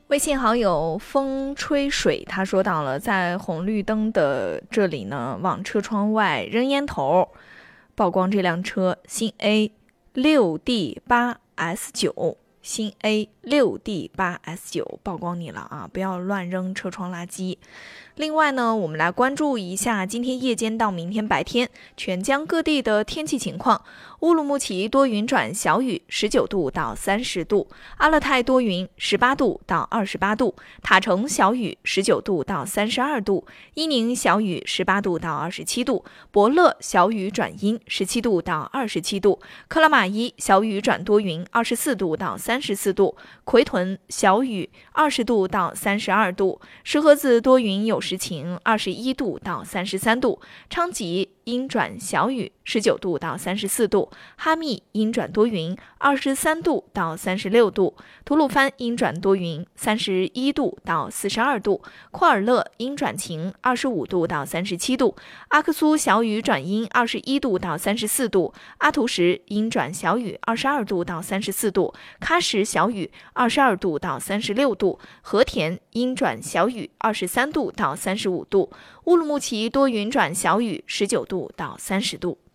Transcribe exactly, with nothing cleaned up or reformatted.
微信好友风吹水，他说到了在红绿灯的这里呢，往车窗外扔烟头，曝光这辆车新 A 六 D 八 S 九，新 A 六 D 八 S 九，曝光你了啊！不要乱扔车窗垃圾。另外呢，我们来关注一下今天夜间到明天白天全江各地的天气情况。乌鲁木齐多云转小雨，十九度到三十度；阿勒泰多云，十八度到二十八度；塔城小雨，十九度到三十二度；伊宁小雨，十八度到二十七度；博乐小雨转阴，十七度到二十七度；克拉玛依小雨转多云，二十四度到三十四度；奎屯小雨，二十度到三十二度；石河子多云有时晴，二十一度到三十三度；昌吉阴转小雨，十九度到三十四度；哈密阴转多云，二十三度到三十六度；吐鲁番阴转多云，三十一度到四十二度；库尔勒阴转晴，二十五度到三十七度；阿克苏小雨转阴，二十一度到三十四度；阿图什阴转小雨，二十二度到三十四度；喀什小雨，二十二度到三十六度；和田阴转小雨，二十三度到三十五度；乌鲁木齐多云转小雨，十九度到三十度。